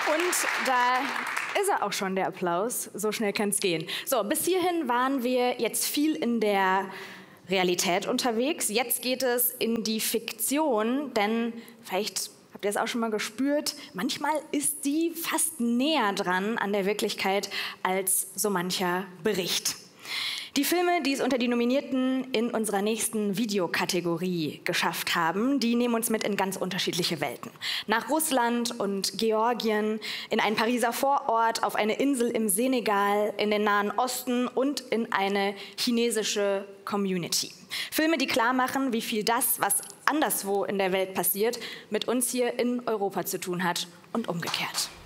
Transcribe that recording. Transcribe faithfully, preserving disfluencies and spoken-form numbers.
Und da ist er auch schon, der Applaus. So schnell kann es gehen. So, bis hierhin waren wir jetzt viel in der Realität unterwegs. Jetzt geht es in die Fiktion, denn vielleicht habt ihr es auch schon mal gespürt, manchmal ist die fast näher dran an der Wirklichkeit als so mancher Bericht. Die Filme, die es unter die Nominierten in unserer nächsten Videokategorie geschafft haben, die nehmen uns mit in ganz unterschiedliche Welten. Nach Russland und Georgien, in einen Pariser Vorort, auf eine Insel im Senegal, in den Nahen Osten und in eine chinesische Community. Filme, die klar machen, wie viel das, was anderswo in der Welt passiert, mit uns hier in Europa zu tun hat und umgekehrt.